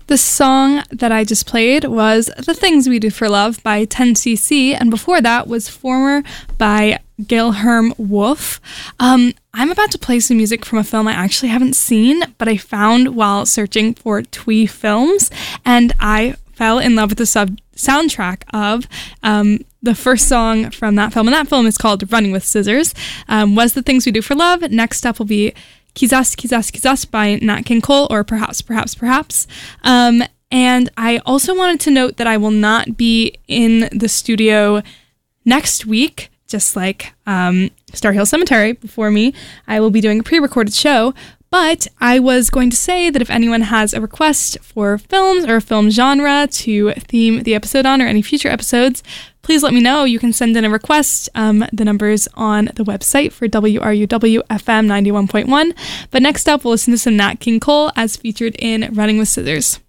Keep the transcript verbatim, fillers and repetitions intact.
The song that I just played was The Things We Do for Love by ten C C, and before that was Former by Gilherme Wolf. Um, I'm about to play some music from a film I actually haven't seen, but I found while searching for Twee films, and I fell in love with the sub- soundtrack of um, the first song from that film, and that film is called Running with Scissors, um, was The Things We Do for Love. Next up will be Quizás, Quizás, Quizás by Nat King Cole, or Perhaps, Perhaps, Perhaps. Um, and I also wanted to note that I will not be in the studio next week, just like um, Star Hill Cemetery before me. I will be doing a pre-recorded show, but I was going to say that if anyone has a request for films or a film genre to theme the episode on, or any future episodes, please let me know. You can send in a request. Um, the number's on the website for W R U W F M ninety-one point one. But next up, we'll listen to some Nat King Cole as featured in Running with Scissors.